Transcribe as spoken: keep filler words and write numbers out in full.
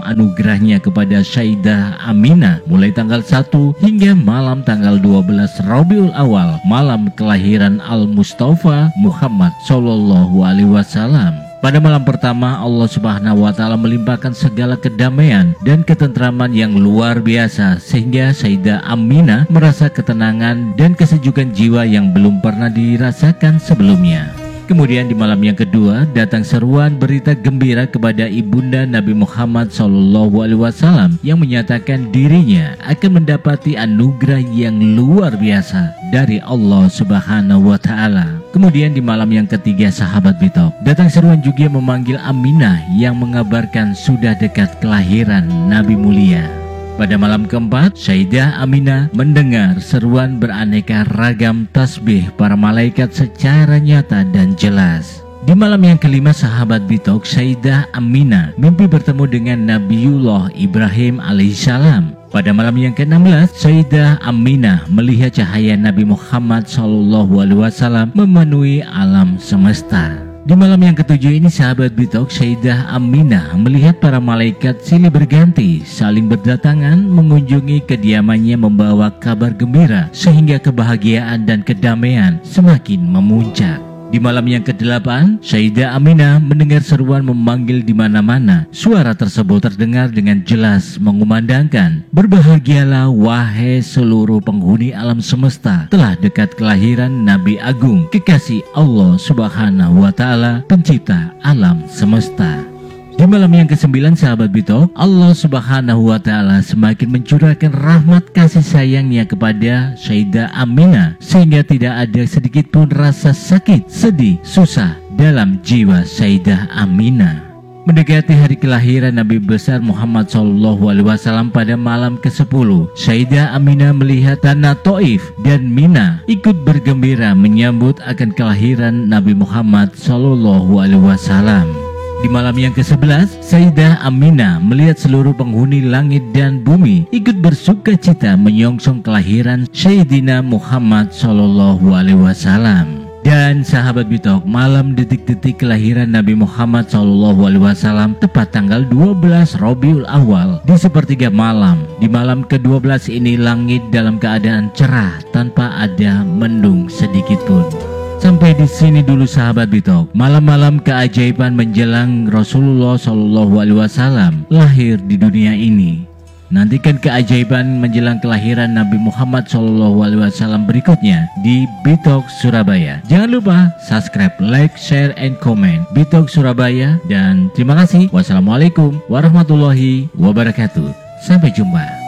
anugerahnya kepada Sayyidah Aminah mulai tanggal satu hingga malam tanggal dua belas Rabiul Awal, malam kelahiran Al-Mustafa Muhammad Sallallahu Alaihi Wasallam. Pada malam pertama, Allah Subhanahu wa Ta'ala melimpahkan segala kedamaian dan ketentraman yang luar biasa, sehingga Sayyidah Aminah merasa ketenangan dan kesejukan jiwa yang belum pernah dirasakan sebelumnya. Kemudian di malam yang kedua datang seruan berita gembira kepada ibunda Nabi Muhammad Sallallahu Alaihi Wasallam yang menyatakan dirinya akan mendapati anugerah yang luar biasa dari Allah Subhanahu wa Ta'ala. Kemudian di malam yang ketiga, sahabat Bitok, datang seruan juga memanggil Aminah yang mengabarkan sudah dekat kelahiran Nabi mulia. Pada malam keempat, Sayyidah Aminah mendengar seruan beraneka ragam tasbih para malaikat secara nyata dan jelas. Di malam yang kelima, sahabat Bitok, Sayyidah Aminah mimpi bertemu dengan Nabiullah Ibrahim alaihissalam. Pada malam yang keenam belas, Sayyidah Aminah melihat cahaya Nabi Muhammad Sallallahu Alaihi Wasallam memenuhi alam semesta. Di malam yang ketujuh ini, sahabat Bitok, Sayyidah Aminah melihat para malaikat silih berganti saling berdatangan mengunjungi kediamannya membawa kabar gembira, sehingga kebahagiaan dan kedamaian semakin memuncak. Di malam yang kedelapan, Sayyidah Aminah mendengar seruan memanggil di mana-mana. Suara tersebut terdengar dengan jelas mengumandangkan, "Berbahagialah wahai seluruh penghuni alam semesta, telah dekat kelahiran Nabi Agung, kekasih Allah Subhanahu wa Ta'ala, pencipta alam semesta." Di malam yang kesembilan, sahabat Bitok, Allah Subhanahu wa Ta'ala semakin mencurahkan rahmat kasih sayangnya kepada Sayyidah Aminah, sehingga tidak ada sedikit pun rasa sakit, sedih, susah dalam jiwa Sayyidah Aminah. Mendekati hari kelahiran Nabi besar Muhammad Sallallahu Alaihi Wasallam pada malam kesepuluh, Sayyidah Aminah melihat tanah Taif dan Mina ikut bergembira menyambut akan kelahiran Nabi Muhammad Sallallahu Alaihi Wasallam. Di malam yang kesebelas, Sayyidah Aminah melihat seluruh penghuni langit dan bumi ikut bersuka cita menyongsong kelahiran Sayyidina Muhammad Sallallahu Alaihi Wasallam. Dan sahabat Bitok, malam detik-detik kelahiran Nabi Muhammad Sallallahu Alaihi Wasallam tepat tanggal dua belas Rabiul Awal di sepertiga malam. Di malam kedua belas ini langit dalam keadaan cerah tanpa ada mendung sedikit pun. Sampai di sini dulu sahabat Bitok, malam-malam keajaiban menjelang Rasulullah Shallallahu Alaihi Wasallam lahir di dunia ini. Nantikan keajaiban menjelang kelahiran Nabi Muhammad Shallallahu Alaihi Wasallam berikutnya di Bitok Surabaya. Jangan lupa subscribe, like, share, and comment Bitok Surabaya. Dan terima kasih. Wassalamualaikum warahmatullahi wabarakatuh. Sampai jumpa.